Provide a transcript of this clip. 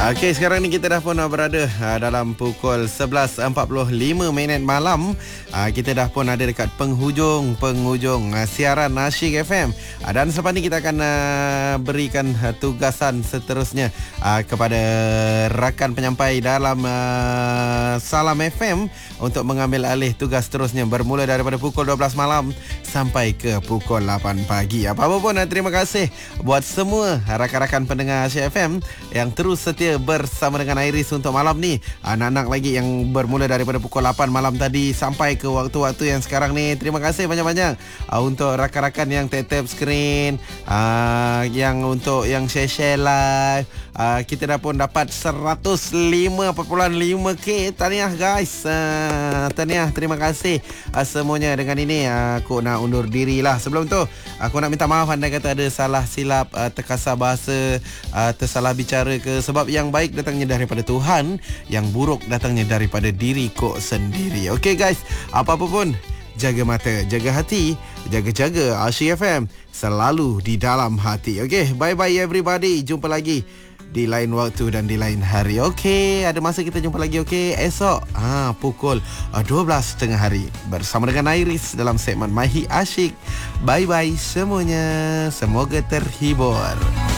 Okey, sekarang ni kita dah pun berada dalam pukul 11.45 malam. Kita dah pun ada dekat penghujung siaran Asyik FM. Dan selepas ni kita akan berikan tugasan seterusnya kepada rakan penyampai dalam Salam FM untuk mengambil alih tugas seterusnya bermula daripada pukul 12 malam sampai ke pukul 8 pagi. Apa-apa pun terima kasih buat semua rakan-rakan pendengar Asyik FM yang terus setia bersama dengan Iris untuk malam ni. Anak-anak lagi yang bermula daripada pukul 8 malam tadi sampai ke waktu-waktu yang sekarang ni. Terima kasih banyak-banyak untuk rakan-rakan yang tap screen, yang untuk yang share live. Kita dah pun dapat 105.5k. Tahniah guys. Tahniah, terima kasih semuanya. Dengan ini aku nak undur diri lah. Sebelum tu aku nak minta maaf andai kata ada salah silap, terkasar bahasa, tersalah bicara ke. Sebab yang baik datangnya daripada Tuhan, yang buruk datangnya daripada diriku sendiri. Okey guys, apa-apa pun jaga mata, jaga hati, jaga-jaga Asyik FM selalu di dalam hati. Okey, bye-bye everybody. Jumpa lagi di lain waktu dan di lain hari. Okey, ada masa kita jumpa lagi. Okey, esok pukul 12.30 hari bersama dengan Iris dalam segmen Mahi Asyik. Bye-bye semuanya. Semoga terhibur.